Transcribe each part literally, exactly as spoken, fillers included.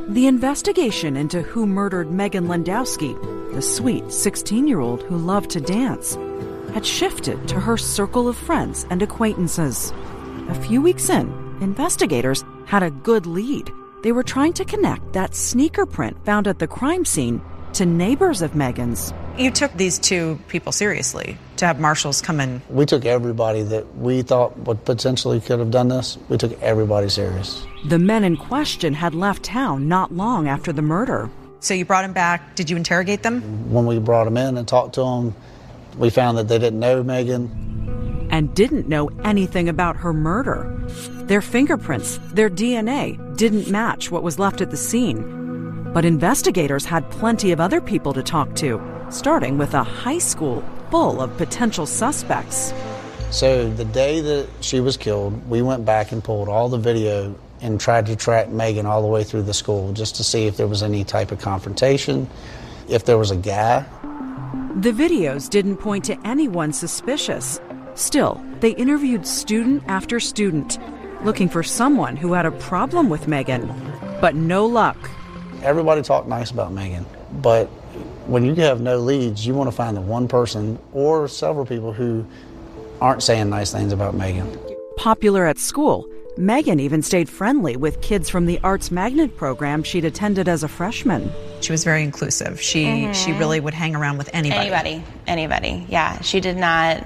The investigation into who murdered Megan Landowski, the sweet sixteen-year-old who loved to dance, had shifted to her circle of friends and acquaintances. A few weeks in, investigators had a good lead. They were trying to connect that sneaker print found at the crime scene to neighbors of Megan's. You took these two people seriously, to have marshals come in. We took everybody that we thought would potentially could have done this. We took everybody serious. The men in question had left town not long after the murder. So you brought them back. Did you interrogate them? When we brought them in and talked to them, we found that they didn't know Megan. And didn't know anything about her murder. Their fingerprints, their D N A, didn't match what was left at the scene. But investigators had plenty of other people to talk to, starting with a high school full of potential suspects. So the day that she was killed, we went back and pulled all the video and tried to track Megan all the way through the school just to see if there was any type of confrontation, if there was a guy. The videos didn't point to anyone suspicious. Still, they interviewed student after student, looking for someone who had a problem with Megan. But no luck. Everybody talked nice about Megan, but when you have no leads, you want to find the one person or several people who aren't saying nice things about Megan. Popular at school, Megan even stayed friendly with kids from the Arts Magnet program she'd attended as a freshman. She was very inclusive. She mm-hmm. she really would hang around with anybody. Anybody, anybody, yeah. She did not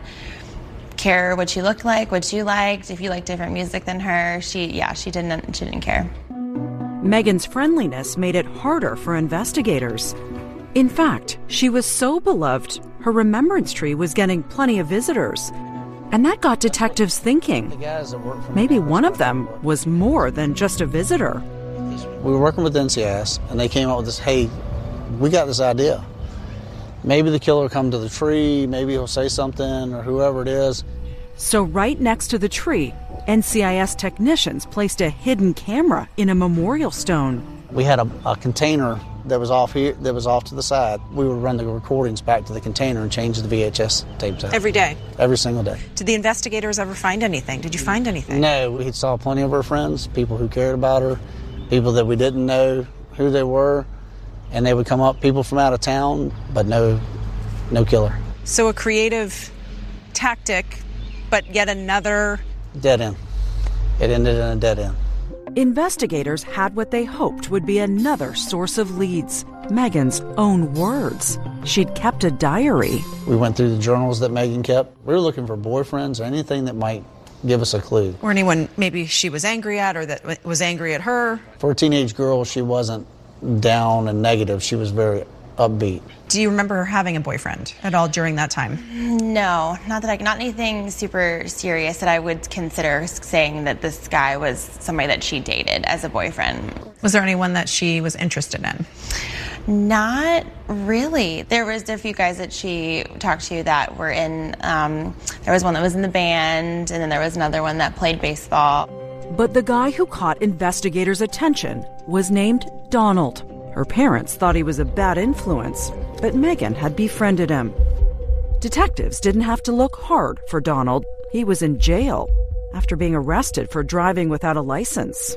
care what you looked like, what you liked, if you liked different music than her. She, yeah, she didn't, she didn't care. Megan's friendliness made it harder for investigators. In fact, she was so beloved, her remembrance tree was getting plenty of visitors. And that got detectives thinking. Maybe one of them was more than just a visitor. We were working with N C I S, and they came up with this, hey, we got this idea. Maybe the killer will come to the tree, maybe he'll say something, or whoever it is. So right next to the tree, N C I S technicians placed a hidden camera in a memorial stone. We had a, a container that was off here, that was off to the side. We would run the recordings back to the container and change the V H S tapes out. Every day? Every single day. Did the investigators ever find anything? Did you find anything? No, we saw plenty of her friends, people who cared about her, people that we didn't know who they were, and they would come up, people from out of town, but no, no killer. So a creative tactic, but yet another... Dead end. It ended in a dead end. Investigators had what they hoped would be another source of leads, Megan's own words. She'd kept a diary. We went through the journals that Megan kept. We were looking for boyfriends or anything that might give us a clue. Or anyone maybe she was angry at or that was angry at her. For a teenage girl, she wasn't down and negative. She was very upbeat. Do you remember her having a boyfriend at all during that time? No, not that I, not anything super serious that I would consider saying that this guy was somebody that she dated as a boyfriend. Was there anyone that she was interested in? Not really. There was a few guys that she talked to that were in, um, there was one that was in the band, and then there was another one that played baseball. But the guy who caught investigators' attention was named Donald. Her parents thought he was a bad influence, but Megan had befriended him. Detectives didn't have to look hard for Donald. He was in jail after being arrested for driving without a license.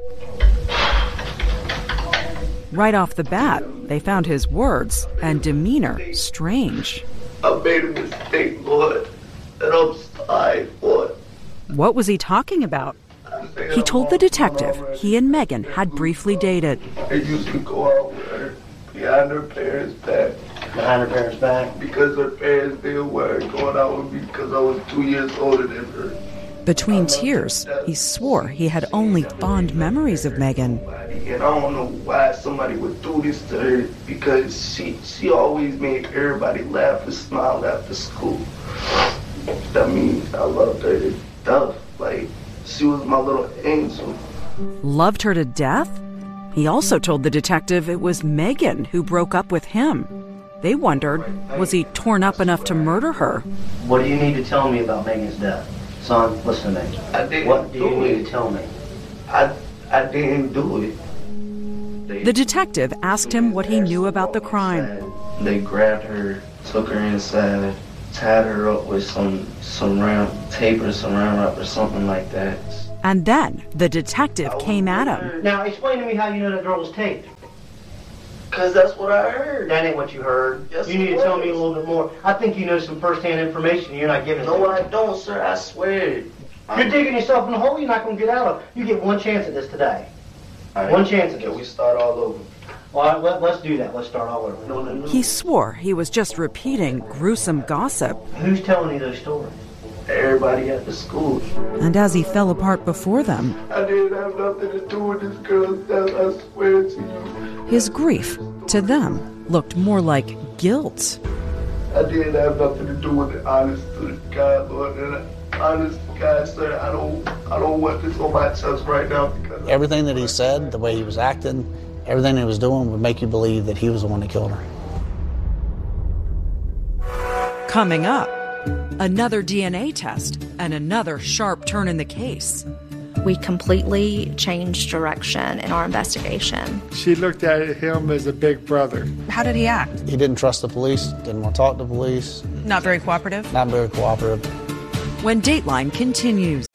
Right off the bat, they found his words and demeanor strange. I made a mistake, Lord, and I'm sorry for it. What was he talking about? He told the detective he and Megan had briefly dated. I used to go out with her behind her parents' back. Behind her parents' back? Because her parents didn't want her going out with me because I was two years older than her. Between tears, he swore he had only fond memories of Megan. And I don't know why somebody would do this to her, because she, she always made everybody laugh and smile after school. I mean, I loved her to death. Like, she was my little angel. Loved her to death? He also told the detective it was Megan who broke up with him. They wondered, was he torn up enough to murder her? What do you need to tell me about Megan's death? Son, listen to me. I didn't what do do you it. need to tell me? I, I didn't do it. The detective asked him what he knew about the crime. They grabbed her, took her inside, tied her up with some some round tape or some round wrap or something like that. And then the detective came at him. Now, explain to me how you know that girl was taped. Because that's what I heard. That ain't what you heard. Yes, you need it to tell me a was. little bit more. I think you know some first-hand information and you're not giving it No, to I me. don't, sir. I swear. You're digging yourself in a hole you're not going to get out of. You get one chance at this today. All right. One chance at Can this. we start all over? All right, let, let's do that. Let's start all over. No, no, no. He swore he was just repeating gruesome gossip. Who's telling you those stories? Everybody at the school. And as he fell apart before them, I didn't have nothing to do with this girl's death, I swear to you. his grief, to them, looked more like guilt. I didn't have nothing to do with it, honest to God, Lord. And I, honest to God, sir, I don't, I don't want this on my chest right now because Everything that he said, the way he was acting, everything he was doing would make you believe that he was the one that killed her. Coming up, another D N A test and another sharp turn in the case. We completely changed direction in our investigation. She looked at him as a big brother. How did he act? He didn't trust the police, didn't want to talk to the police, Not very cooperative? not very cooperative. When Dateline continues.